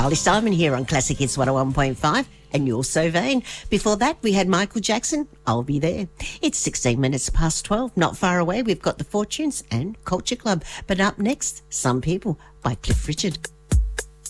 Carly Simon here on Classic Hits 101.5 and You're So Vain. Before that, we had Michael Jackson, I'll Be There. It's 16 minutes past 12. Not far away, we've got The Fortunes and Culture Club. But up next, Some People by Cliff Richard.